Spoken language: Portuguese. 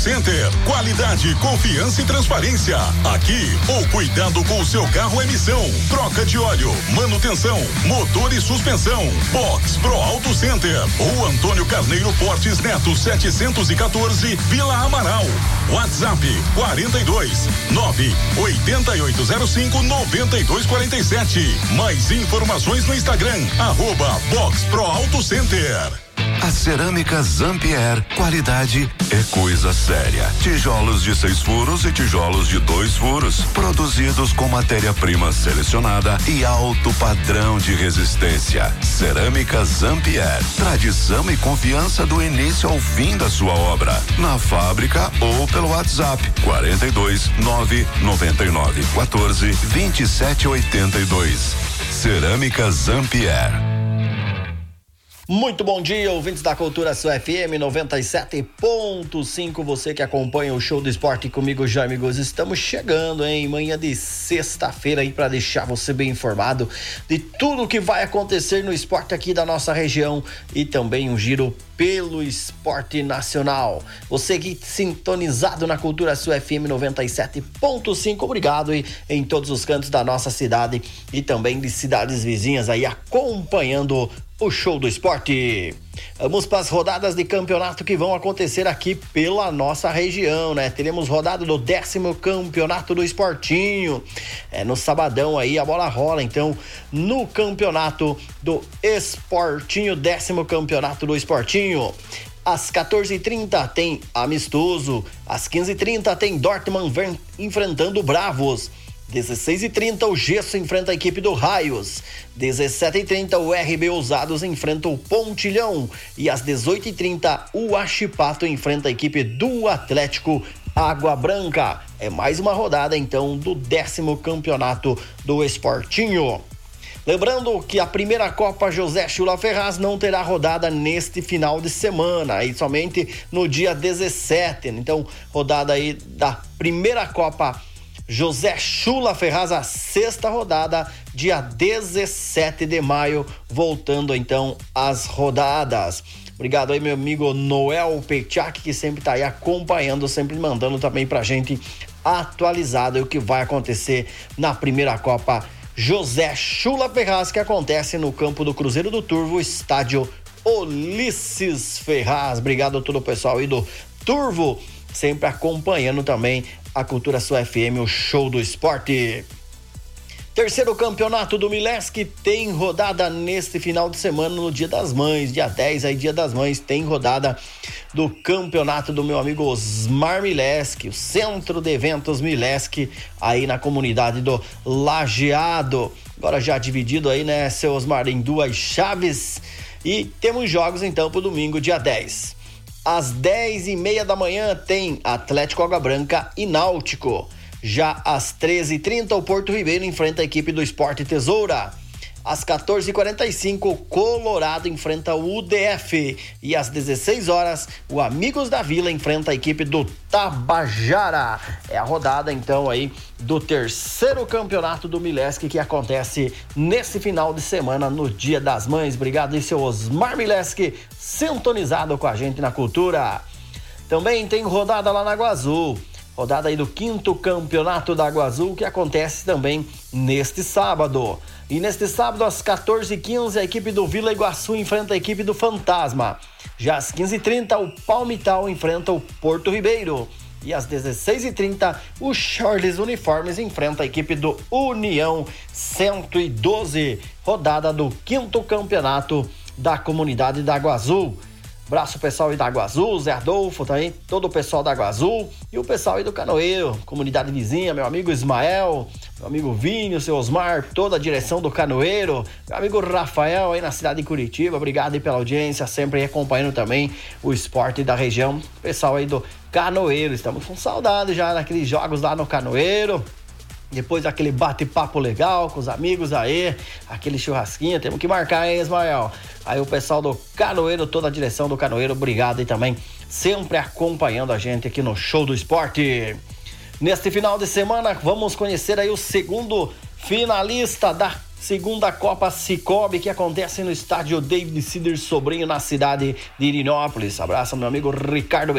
Center. Qualidade, confiança e transparência. Aqui, o cuidado com o seu carro é missão. Troca de óleo, manutenção, motor e suspensão. Box Pro Auto Center. Rua Antônio Carneiro Fortes Neto 714, Vila Amaral. WhatsApp 42 98805 9247. Mais informações no Instagram, @Box Pro Auto Center. A Cerâmica Zampier, qualidade é coisa séria. Tijolos de 6 furos e tijolos de 2 furos, produzidos com matéria-prima selecionada e alto padrão de resistência. Cerâmica Zampier, tradição e confiança do início ao fim da sua obra. Na fábrica ou pelo WhatsApp 42 999 14 27 82. Cerâmica Zampier. Muito bom dia, ouvintes da Cultura Sua FM 97.5, você que acompanha o Show do Esporte comigo, Jaime Gomes. Estamos chegando em manhã de sexta-feira aí para deixar você bem informado de tudo que vai acontecer no esporte aqui da nossa região e também um giro pelo esporte nacional. Você que sintonizado na Cultura Sua FM 97.5, obrigado e em todos os cantos da nossa cidade e também de cidades vizinhas aí acompanhando o Show do Esporte. Vamos para as rodadas de campeonato que vão acontecer aqui pela nossa região, né? Teremos rodada do 10º campeonato do Esportinho. No sabadão aí a bola rola, então, no campeonato do Esportinho, 10º campeonato do Esportinho. Às 14h30 tem amistoso, às 15h30 tem Dortmund enfrentando o Bravos. 16h30 o Gesso enfrenta a equipe do Raios. 17h30 o RB Ousados enfrenta o Pontilhão. E às 18h30 o Achipato enfrenta a equipe do Atlético Água Branca. É mais uma rodada então do 10º campeonato do Esportinho. Lembrando que a primeira Copa José Chula Ferraz não terá rodada neste final de semana, aí somente no dia 17. Então, rodada aí da primeira Copa José Chula Ferraz, a sexta rodada, dia 17 de maio, voltando então às rodadas. Obrigado aí, meu amigo Noel Petiak, que sempre tá aí acompanhando, sempre mandando também pra gente atualizado o que vai acontecer na primeira Copa José Chula Ferraz, que acontece no campo do Cruzeiro do Turvo, estádio Ulisses Ferraz. Obrigado a todo o pessoal aí do Turvo, sempre acompanhando também a Cultura Sua FM, o Show do Esporte. Terceiro campeonato do Milesc tem rodada neste final de semana, no Dia das Mães, dia 10 aí, Dia das Mães, tem rodada do campeonato do meu amigo Osmar Milesc, o Centro de Eventos Milesc, aí na comunidade do Lajeado. Agora já dividido aí, né, seu Osmar, em duas chaves, e temos jogos então pro domingo, dia 10. Às 10h30 da manhã tem Atlético Água Branca e Náutico. Já às 13h30 o Porto Ribeiro enfrenta a equipe do Sport Tesoura. Às 14h45 o Colorado enfrenta o UDF. E às 16 horas o Amigos da Vila enfrenta a equipe do Tabajara. É a rodada então aí do terceiro campeonato do Milesc, que acontece nesse final de semana, no Dia das Mães. Obrigado aí, seu Osmar Milesc, sintonizado com a gente na Cultura. Também tem rodada lá na Água Azul. Rodada aí do 5º campeonato da Água Azul, que acontece também neste sábado. E neste sábado, às 14h15, a equipe do Vila Iguaçu enfrenta a equipe do Fantasma. Já às 15h30, o Palmital enfrenta o Porto Ribeiro. E às 16h30, o Charles Uniformes enfrenta a equipe do União 112. Rodada do 5º campeonato da comunidade da Água Azul. Abraço pessoal aí da Água Azul, Zé Adolfo também, todo o pessoal da Água Azul e o pessoal aí do Canoeiro, comunidade vizinha, meu amigo Ismael, meu amigo Vinho, seu Osmar, toda a direção do Canoeiro, meu amigo Rafael aí na cidade de Curitiba, obrigado aí pela audiência, sempre aí acompanhando também o esporte da região, pessoal aí do Canoeiro, estamos com saudade já naqueles jogos lá no Canoeiro. Depois daquele bate-papo legal com os amigos aí, aquele churrasquinho, temos que marcar, hein, Ismael? Aí o pessoal do Canoeiro, toda a direção do Canoeiro, obrigado aí também, sempre acompanhando a gente aqui no Show do Esporte. Neste final de semana, vamos conhecer aí o segundo finalista da segunda Copa Cicobi, que acontece no estádio David Cider Sobrinho, na cidade de Irinópolis. Abraço, meu amigo Ricardo